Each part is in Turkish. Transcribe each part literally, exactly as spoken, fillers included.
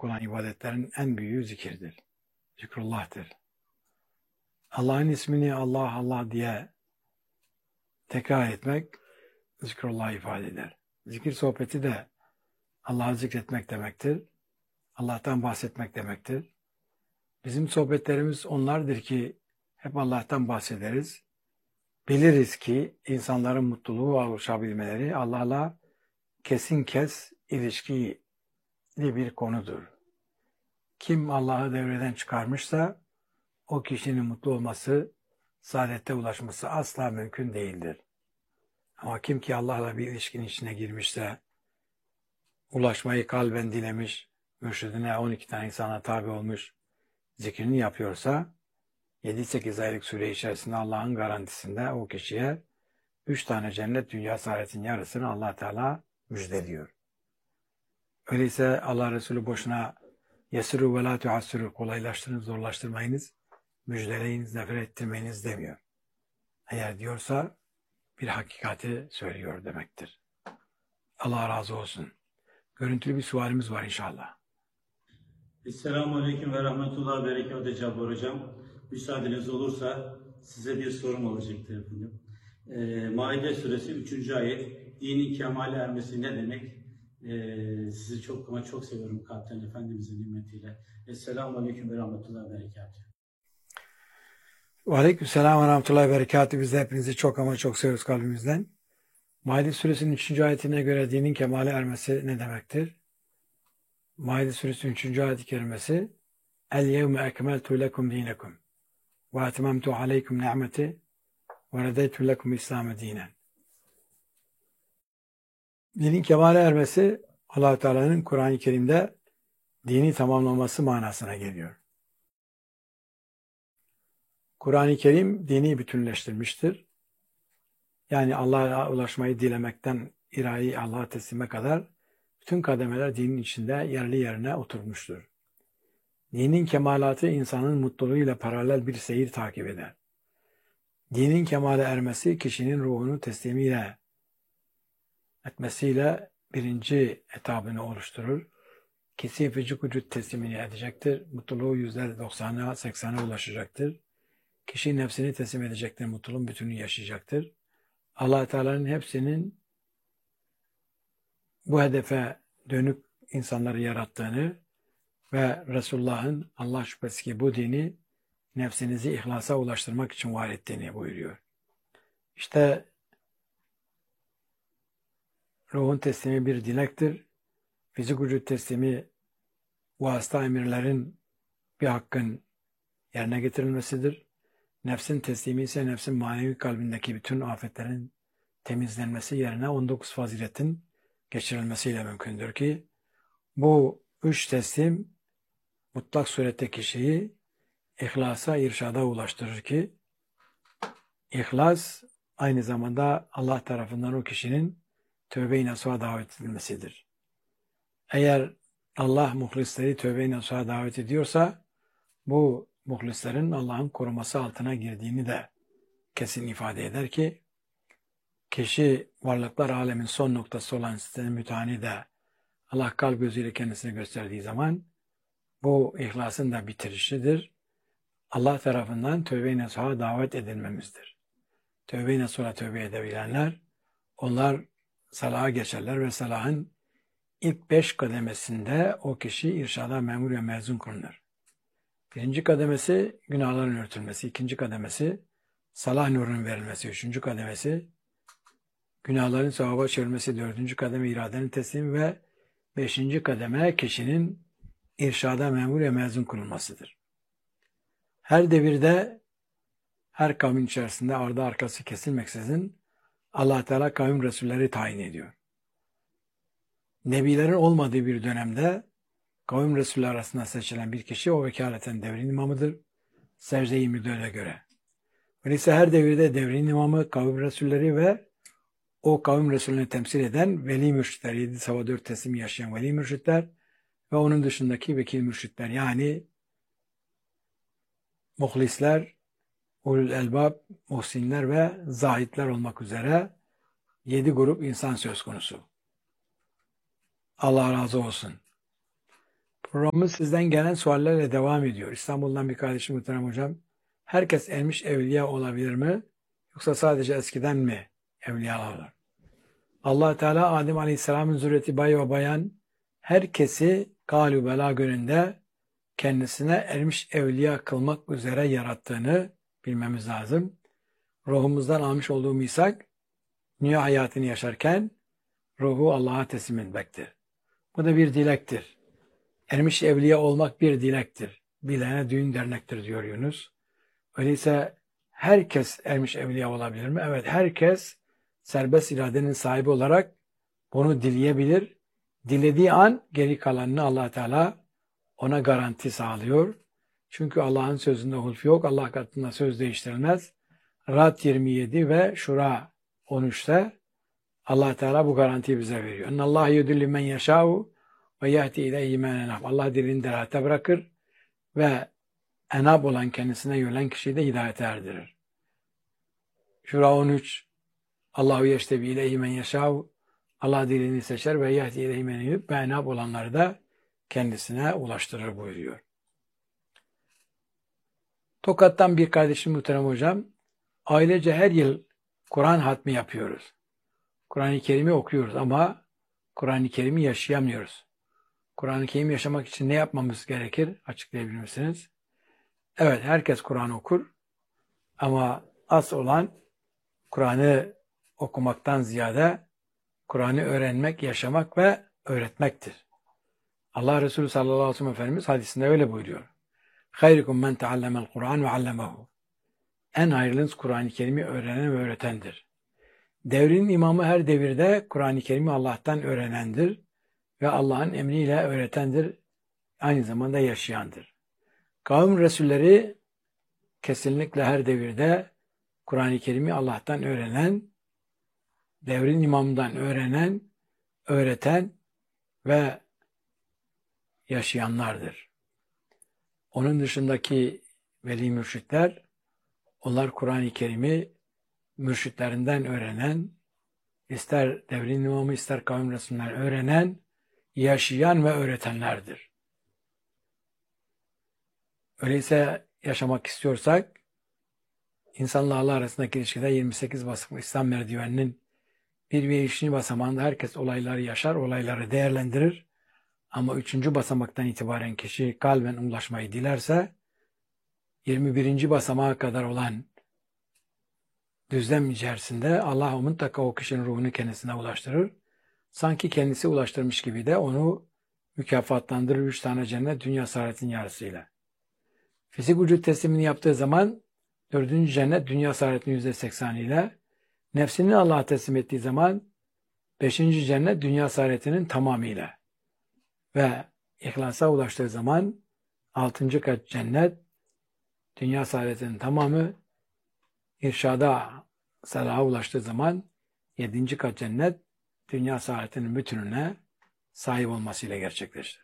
yapılacak olan ibadetlerin en büyüğü zikirdir. Zikrullah'tır. Allah'ın ismini Allah Allah diye tekrar etmek zikrullah ifade eder. Zikir sohbeti de Allah'ı zikretmek demektir. Allah'tan bahsetmek demektir. Bizim sohbetlerimiz onlardır ki hep Allah'tan bahsederiz. Biliriz ki insanların mutluluğu ulaşabilmeleri Allah'la kesin kes ilişkili bir konudur. Kim Allah'ı devreden çıkarmışsa o kişinin mutlu olması, saadete ulaşması asla mümkün değildir. Ama kim ki Allah'la bir ilişkinin içine girmişse, ulaşmayı kalben dilemiş, mürşidine on iki tane insana tabi olmuş, zikrini yapıyorsa, yedi sekiz aylık süre içerisinde Allah'ın garantisinde o kişiye üç tane cennet dünya saadetin yarısını Allah Teala müjdeliyor. Öyleyse Allah Resulü boşuna yesiru ve la tuassiru, kolaylaştırın, zorlaştırmayınız, müjdeleyiniz, nefret ettirmeyiniz demiyor. Eğer diyorsa bir hakikati söylüyor demektir. Allah razı olsun. Görüntülü bir sualimiz var inşallah. Esselamu Aleyküm ve Rahmetullah ve Berekatü Cabbar Hocam. Müsaadeniz olursa size bir sorum olacaktır efendim. Ee, Maide Suresi üçüncü ayet, dinin kemale ermesi ne demek? Ee, sizi çok ama çok seviyorum kalpten Efendimizin nimetiyle. Esselamu Aleyküm ve Rahmetullah ve Berekatü. Ve Aleykümselam ve Rahmetullah ve Berekatü. Biz de hepinizi çok ama çok seviyoruz kalbimizden. Maide Suresinin üçüncü ayetine göre dinin kemale ermesi ne demektir? Maide Suresinin üçüncü ayet-i kerimesi El yevme ekmeltu lekum dinekum ve etmemtu aleykum ni'meti ve redeytu lekum İslam'e dinen. Dinin kemale ermesi Allah-u Teala'nın Kur'an-ı Kerim'de dini tamamlaması manasına geliyor. Kur'an-ı Kerim dini bütünleştirmiştir. Yani Allah'a ulaşmayı dilemekten iradeyi Allah'a teslime kadar bütün kademeler dinin içinde yerli yerine oturmuştur. Dinin kemalatı insanın mutluluğuyla paralel bir seyir takip eder. Dinin kemale ermesi kişinin ruhunu teslimiyle etmesiyle birinci etabını oluşturur. Kişi vücut vücut teslimini edecektir. Mutluluğu yüzde doksana seksene ulaşacaktır. Kişi nefsini teslim edecektir. Mutluluğun bütününü yaşayacaktır. Allah Teala'nın hepsinin bu hedefe dönük insanları yarattığını ve Resulullah'ın Allah şüphesiz ki bu dini nefsinizi ihlasa ulaştırmak için var ettiğini buyuruyor. İşte ruhun teslimi bir dilektir. Fizik vücut teslimi vasıta emirlerin bir hakkın yerine getirilmesidir. Nefsin teslimi ise nefsin manevi kalbindeki bütün afetlerin temizlenmesi yerine on dokuz faziletin geçirilmesiyle mümkündür ki bu üç teslim mutlak surette kişiyi ihlasa, irşada ulaştırır ki ihlas aynı zamanda Allah tarafından o kişinin tövbe-i nasuha davet edilmesidir. Eğer Allah muhlisleri tövbe-i nasuha davet ediyorsa bu muhlislerin Allah'ın koruması altına girdiğini de kesin ifade eder ki kişi varlıklar alemin son noktası olan sitenin müteahhini de Allah kalp gözüyle kendisine gösterdiği zaman bu ihlasın da bitirişidir. Allah tarafından tövbe-i nasuha davet edilmemizdir. Tövbe-i nasuha tövbe edebilenler onlar salaha geçerler ve salahın ilk beş kademesinde o kişi irşada memur ve mezun kılınır. Birinci kademesi günahların örtülmesi, ikinci kademesi salah nurunun verilmesi, üçüncü kademesi günahların sevaba çevrilmesi, dördüncü kademe iradenin teslimi ve beşinci kademe kişinin irşada memur ve mezun kılınmasıdır. Her devirde, her kavmin içerisinde ardı arkası kesilmeksizin Allah Teala kavim resulleri tayin ediyor. Nebilerin olmadığı bir dönemde kavim resulü arasında seçilen bir kişi o vekaleten devrin imamıdır. Secde yirmi dörde göre. Öyleyse her devirde devrin imamı, kavim resulleri ve o kavim resulünü temsil eden veli mürşitler, yedi sava dört teslim yaşayan veli mürşitler ve onun dışındaki vekil mürşitler yani muhlisler, ulul elbab, muhsinler ve zahitler olmak üzere yedi grup insan söz konusu. Allah razı olsun. Programımız sizden gelen suallerle devam ediyor. İstanbul'dan bir kardeşim muhterem hocam. Herkes ermiş evliya olabilir mi? Yoksa sadece eskiden mi evliyalar olur? Allah Teala Adem Aleyhisselam'ın zürriyeti bay ve bayan herkesi galü bela gününde kendisine ermiş evliya kılmak üzere yarattığını bilmemiz lazım. Ruhumuzdan almış olduğu misak, dünya hayatını yaşarken ruhu Allah'a teslim etmektir. Bu da bir dilektir. Ermiş evliya olmak bir dilektir. Bilene düğün dernektir diyor Yunus. Öyleyse herkes ermiş evliya olabilir mi? Evet, herkes serbest iradenin sahibi olarak bunu dileyebilir. Dilediği an geri kalanını Allah Teala ona garanti sağlıyor. Çünkü Allah'ın sözünde hulf yok. Allah katında söz değiştirilmez. Rad yirmi yedi ve Şura on üçte Allah Teala bu garantiyi bize veriyor. Allah yudilli men yeşâ'u ve yehdi ileyhi men enab. Allah dilini derate bırakır ve enab olan kendisine yönelen kişiyi de hidayete erdirir. Şura on üç Allahu yeştebi ileyhi men yeşâ'u. Allah dilini seçer ve yehdi ileyhi men enab ve enab olanları da kendisine ulaştırır buyuruyor. Tokat'tan bir kardeşim muhterem hocam, ailece her yıl Kur'an hatmi yapıyoruz. Kur'an-ı Kerim'i okuyoruz ama Kur'an-ı Kerim'i yaşayamıyoruz. Kur'an-ı Kerim yaşamak için ne yapmamız gerekir? Açıklayabilir misiniz? Evet, herkes Kur'an okur ama asıl olan Kur'an'ı okumaktan ziyade Kur'an'ı öğrenmek, yaşamak ve öğretmektir. Allah Resulü sallallahu aleyhi ve sellem Efendimiz hadisinde öyle buyuruyor. Hayrikum men teallemel Kur'an ve allemehu. En hayırlınız Kur'an-ı Kerim'i öğrenen ve öğretendir. Devrin imamı her devirde Kur'an-ı Kerim'i Allah'tan öğrenendir ve Allah'ın emriyle öğretendir, aynı zamanda yaşayandır. Kavim Resulleri kesinlikle her devirde Kur'an-ı Kerim'i Allah'tan öğrenen, devrin imamından öğrenen, öğreten ve yaşayanlardır. Onun dışındaki veli mürşitler, onlar Kur'an-ı Kerim'i mürşitlerinden öğrenen, ister devrin imamı ister kavim Resulü'nden öğrenen, yaşayan ve öğretenlerdir. Öyleyse yaşamak istiyorsak, insanla Allah arasındaki ilişkide yirmi sekiz basamaklı İslam merdiveninin bir ve üçüncü basamağında herkes olayları yaşar, olayları değerlendirir. Ama üçüncü basamaktan itibaren kişi kalben ulaşmayı dilerse, yirmi birinci basamağa kadar olan düzlem içerisinde Allah mutlaka o kişinin ruhunu kendisine ulaştırır. Sanki kendisi ulaştırmış gibi de onu mükafatlandırır üç tane cennet dünya saadetin yarısıyla. Fizik vücut teslimini yaptığı zaman dördüncü cennet dünya saadetinin yüzde sekseniyle, nefsini Allah'a teslim ettiği zaman beşinci cennet dünya saadetinin tamamıyla ve ihlasa ulaştığı zaman altıncı kat cennet dünya saadetinin tamamı, irşada salaha ulaştığı zaman yedinci kat cennet dünya saadetinin bütününe sahip olmasıyla gerçekleştir.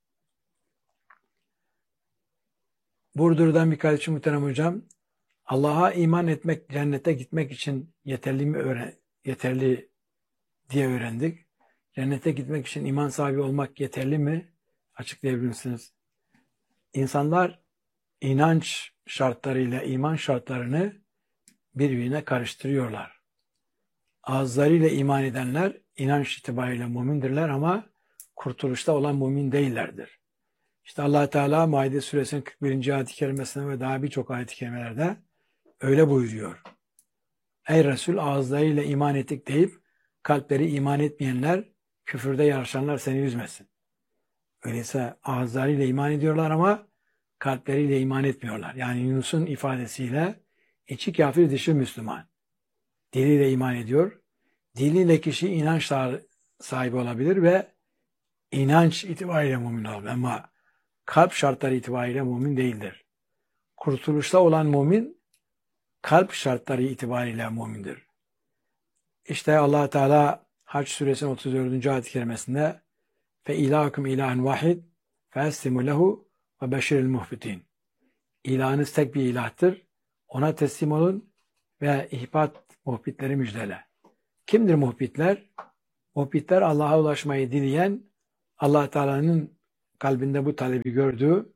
Burdur'dan bir kardeşim muhterem hocam, Allah'a iman etmek, cennete gitmek için yeterli mi öğren yeterli diye öğrendik. Cennete gitmek için iman sahibi olmak yeterli mi? Açıklayabilir misiniz? İnsanlar inanç şartlarıyla iman şartlarını birbirine karıştırıyorlar. Ağızlarıyla iman edenler inanç itibariyle mümindirler ama kurtuluşta olan mümin değillerdir. İşte Allah Teala Maide suresinin kırk birinci ayet-i kerimesinde ve daha birçok ayet-i kerimelerde öyle buyuruyor. Ey Resul, ağızlarıyla iman ettik deyip kalpleri iman etmeyenler, küfürde yarışanlar seni üzmesin. Öyleyse ağızlarıyla iman ediyorlar ama kalpleriyle iman etmiyorlar. Yani Yunus'un ifadesiyle içi kafir dışı Müslüman. Diliyle iman ediyor. Diliyle kişi inanç sahibi olabilir ve inanç itibariyle mümin olabilir. Ama kalp şartları itibariyle mümin değildir. Kurtuluşta olan mümin kalp şartları itibariyle mümindir. İşte Allah Teala Hac suresinin otuz dördüncü ayet-i kerimesinde fe ilahukum ilahun vahid fe eslimu lehu ve beşiril muhbitin. İlahınız tek bir ilahtır. Ona teslim olun ve ihbat muhbitleri müjdele. Kimdir muhbitler? Muhbitler Allah'a ulaşmayı dileyen, Allah Teala'nın kalbinde bu talebi gördü,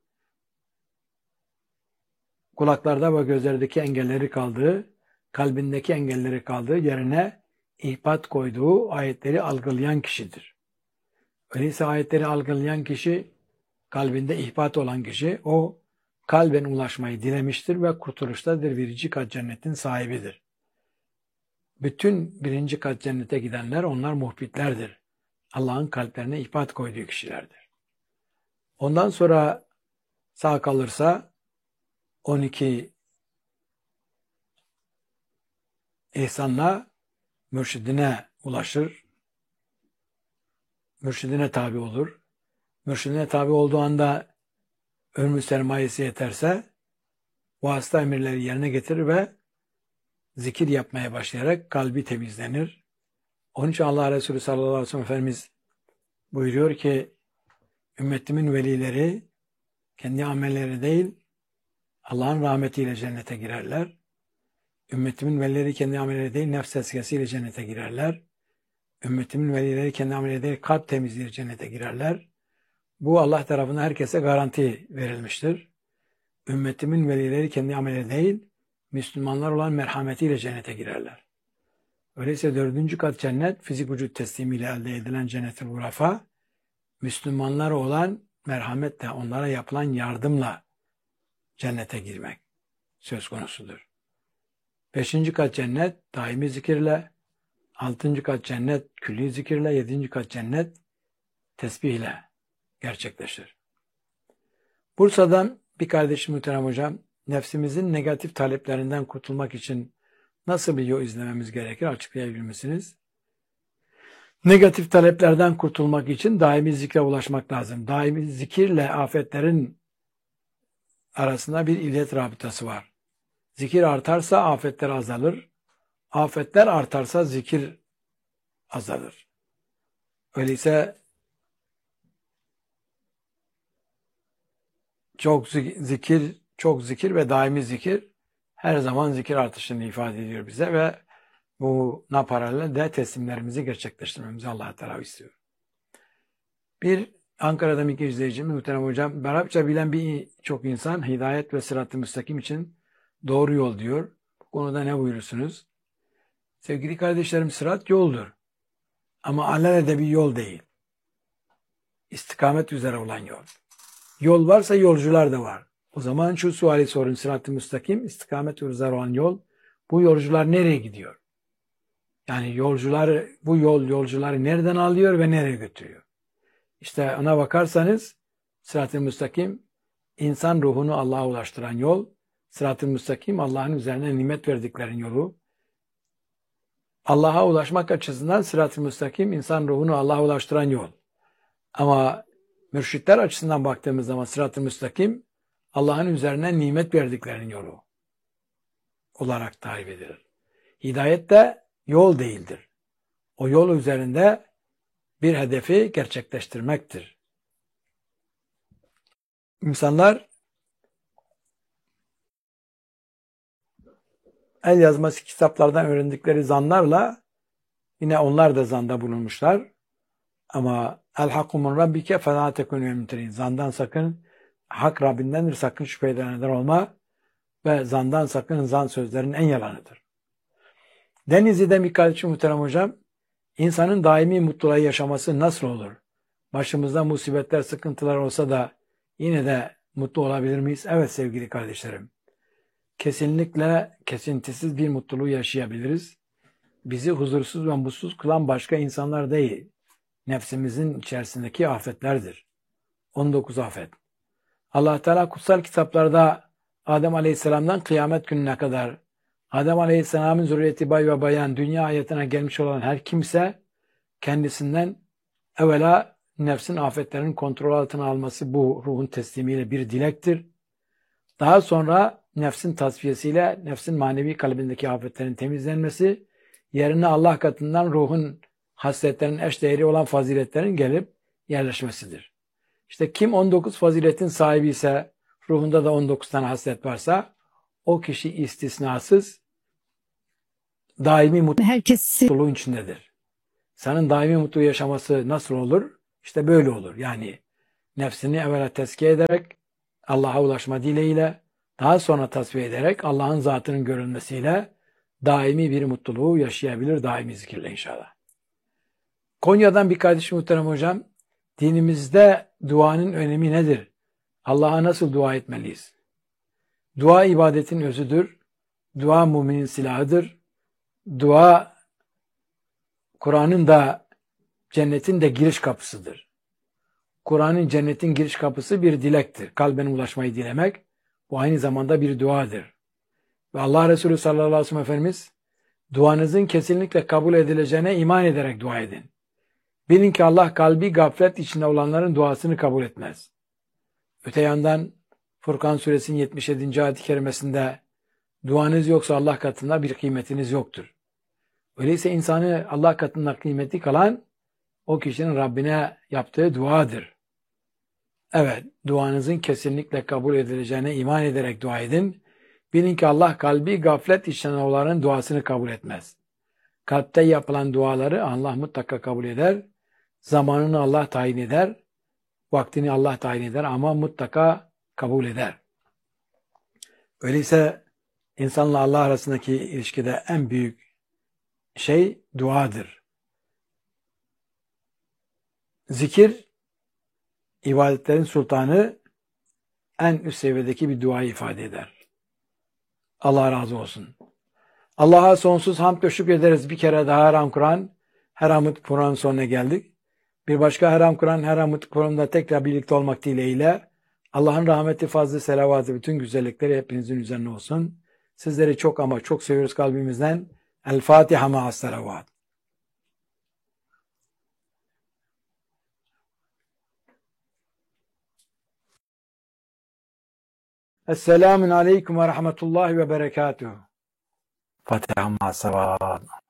kulaklarda ve gözlerdeki engelleri kaldığı, kalbindeki engelleri kaldığı yerine ihbat koyduğu ayetleri algılayan kişidir. Öyleyse ayetleri algılayan kişi, kalbinde ihbat olan kişi, o kalben ulaşmayı dilemiştir ve kurtuluştadır, birinci kat cennetin sahibidir. Bütün birinci kat cennete gidenler, onlar muhbitlerdir. Allah'ın kalplerine ihbat koyduğu kişilerdir. Ondan sonra sağ kalırsa on iki ihsanla mürşidine ulaşır, mürşidine tabi olur. Mürşidine tabi olduğu anda ömrü sermayesi yeterse vasıta emirleri yerine getirir ve zikir yapmaya başlayarak kalbi temizlenir. Onun için Allah Resulü sallallahu aleyhi ve sellem Efendimiz buyuruyor ki, ümmetimin velileri kendi amelleri değil, Allah'ın rahmetiyle cennete girerler. Ümmetimin velileri kendi amelleri değil, nefs tezkiyesiyle cennete girerler. Ümmetimin velileri kendi amelleri değil, kalp temizliğiyle cennete girerler. Bu Allah tarafından herkese garanti verilmiştir. Ümmetimin velileri kendi amelleri değil, Müslümanlar olan merhametiyle cennete girerler. Öyleyse dördüncü kat cennet, fizik vücut teslimiyle elde edilen cennet-ül gurafa, Müslümanlar olan merhametle, onlara yapılan yardımla cennete girmek söz konusudur. Beşinci kat cennet, daimi zikirle, altıncı kat cennet, külli zikirle, yedinci kat cennet, tesbihle gerçekleşir. Bursa'dan bir kardeşim muhterem hocam, nefsimizin negatif taleplerinden kurtulmak için nasıl bir yol izlememiz gerekir açıklayabilir misiniz? Negatif taleplerden kurtulmak için daimi zikre ulaşmak lazım. Daimi zikirle afetlerin arasında bir illet rabıtası var. Zikir artarsa afetler azalır. Afetler artarsa zikir azalır. Öyleyse çok zikir, çok zikir ve daimi zikir her zaman zikir artışını ifade ediyor bize ve buna paralel de teslimlerimizi gerçekleştirmemizi Allah Teala istiyor. Bir Ankara'da bir izleyicimiz muhterem hocam, Arapça bilen birçok insan hidayet ve sırat-ı müstakim için doğru yol diyor. Bu konuda ne buyurursunuz? Sevgili kardeşlerim, sırat yoldur. Ama alelade bir yol değil. İstikamet üzere olan yol. Yol varsa yolcular da var. O zaman şu suali sorun, sırat-ı müstakim, istikamet üzere olan yol. Bu yolcular nereye gidiyor? Yani yolcular, bu yol yolcuları nereden alıyor ve nereye götürüyor? İşte ona bakarsanız sırat-ı müstakim, insan ruhunu Allah'a ulaştıran yol. Sırat-ı müstakim, Allah'ın üzerine nimet verdiklerin yolu. Allah'a ulaşmak açısından sırat-ı müstakim, insan ruhunu Allah'a ulaştıran yol. Ama mürşitler açısından baktığımız zaman sırat-ı müstakim, Allah'ın üzerine nimet verdiklerinin yolu olarak tarif edilir. Hidayet de yol değildir. O yol üzerinde bir hedefi gerçekleştirmektir. İnsanlar el yazması kitaplardan öğrendikleri zanlarla yine onlar da zanda bulunmuşlar. Ama el hakku min rabbike felâ tekun mümterin. Zandan sakın, hak Rabbindendir, sakın şüphe edenler olma ve zandan sakın, zan sözlerin en yalanıdır. Denizli'de bir kardeşim muhterem hocam, insanın daimi mutluluğu yaşaması nasıl olur? Başımızda musibetler, sıkıntılar olsa da yine de mutlu olabilir miyiz? Evet sevgili kardeşlerim. Kesinlikle kesintisiz bir mutluluğu yaşayabiliriz. Bizi huzursuz ve mutsuz kılan başka insanlar değil, nefsimizin içerisindeki afetlerdir. on dokuz afet. Allah Teala kutsal kitaplarda Adem Aleyhisselam'dan kıyamet gününe kadar Adem Aleyhisselam'ın zürriyeti bay ve bayan dünya hayatına gelmiş olan her kimse kendisinden evvela nefsin afetlerinin kontrol altına alması bu ruhun teslimiyle bir dilektir. Daha sonra nefsin tasfiyesiyle nefsin manevi kalbindeki afetlerin temizlenmesi, yerine Allah katından ruhun hasletlerin eşdeğeri olan faziletlerin gelip yerleşmesidir. İşte kim on dokuz faziletin sahibi ise, ruhunda da on dokuz tane haslet varsa, o kişi istisnasız daimi mutluluğun içindedir. Senin daimi mutlu yaşaması nasıl olur? İşte böyle olur. Yani nefsini evvela tezkiye ederek Allah'a ulaşma dileğiyle, daha sonra tasfiye ederek Allah'ın zatının görülmesiyle daimi bir mutluluğu yaşayabilir, daimi zikirle inşallah. Konya'dan bir kardeşim muhterem hocam, dinimizde duanın önemi nedir? Allah'a nasıl dua etmeliyiz? Dua ibadetin özüdür. Dua müminin silahıdır. Dua Kur'an'ın da cennetin de giriş kapısıdır. Kur'an'ın cennetin giriş kapısı bir dilektir. Kalben ulaşmayı dilemek. Bu aynı zamanda bir duadır. Ve Allah Resulü sallallahu aleyhi ve sellem Efendimiz duanızın kesinlikle kabul edileceğine iman ederek dua edin. Bilin ki Allah kalbi gaflet içinde olanların duasını kabul etmez. Öte yandan Furkan suresinin yetmiş yedinci ayet-i kerimesinde duanız yoksa Allah katında bir kıymetiniz yoktur. Öyleyse insanı Allah katında kıymeti kalan o kişinin Rabbine yaptığı duadır. Evet, duanızın kesinlikle kabul edileceğine iman ederek dua edin. Bilin ki Allah kalbi gaflet içinde olanların duasını kabul etmez. Kalpte yapılan duaları Allah mutlaka kabul eder. Zamanını Allah tayin eder. Vaktini Allah tayin eder ama mutlaka kabul eder. Öyleyse insanla Allah arasındaki ilişkide en büyük şey duadır. Zikir, ibadetlerin sultanı, en üst seviyedeki bir duayı ifade eder. Allah razı olsun. Allah'a sonsuz hamd ve şükrederiz. Bir kere daha Haram Kur'an, her Hamd Kur'an sonuna geldik. Bir başka Haram Kur'an, her Hamd Kur'an'da tekrar birlikte olmak dileğiyle Allah'ın rahmeti, fazlı, selavatı, bütün güzellikleri hepinizin üzerine olsun. Sizleri çok ama çok seviyoruz kalbimizden. El Fatiha ma'as selavat. Esselamun aleyküm ve rahmetullahi ve berekatuhu. Fatiha ma'as selavat.